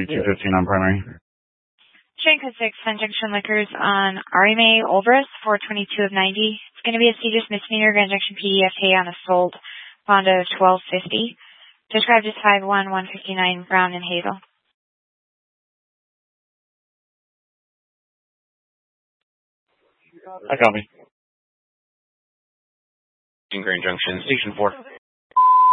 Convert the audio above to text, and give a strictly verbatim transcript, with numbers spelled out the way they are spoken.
two fifteen on primary. Train code six, Sun Junction Liquors on R M A Olbris, four twenty-two of ninety. It's going to be a C J S misdemeanor, Grand Junction P D F K on a sold Honda twelve fifty. Described as five one, one fifty-nine, brown and hazel. I copy. In Grand Junction, Station four.